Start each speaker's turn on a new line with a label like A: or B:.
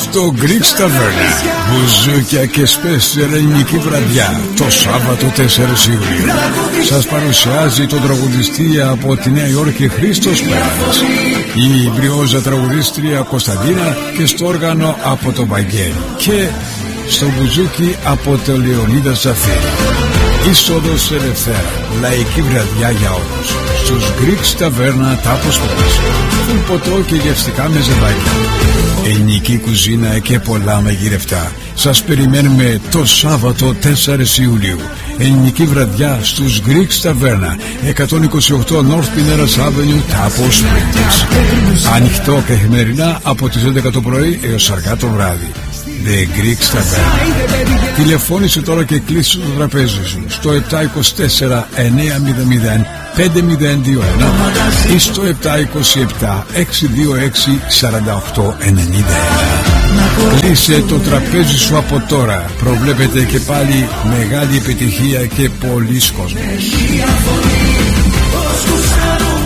A: στο Greek Tavern. Μπουζούκια και σπέστερ ελληνική βραδιά το Σάββατο 4 Ιουλίου. Σας παρουσιάζει τον τραγουδιστή από τη Νέα Υόρκη Χρήστος Πέρας, η μπριόζα τραγουδίστρια Κωνσταντίνα και στο όργανο από το Βαγγέλη και στο μπουζούκι από το Λεωνίδα Ζαφύρη. Είσοδος ελευθέρα, λαϊκή βραδιά για όλους. Στους Greek Tavern Τάπος Πέρας. Ποτό και γευστικά μεζεδάκια, ελληνική κουζίνα και πολλά μαγειρευτά. Σας περιμένουμε το Σάββατο 4 Ιουλίου. Ελληνική βραδιά στους Greek Tavern, 128 North Pinellas Avenue, Τάπος Πέρας. Ανοιχτό καθημερινά από τις 11 το πρωί έως αργά το βράδυ. The Greek Tavern. Τηλεφώνησε τώρα και κλείσει το τραπέζι σου στο 724 900 5021 ή στο 727 626 4891. Κλείσε το τραπέζι σου από τώρα. Προβλέπετε και πάλι μεγάλη επιτυχία και πολλής κόσμος.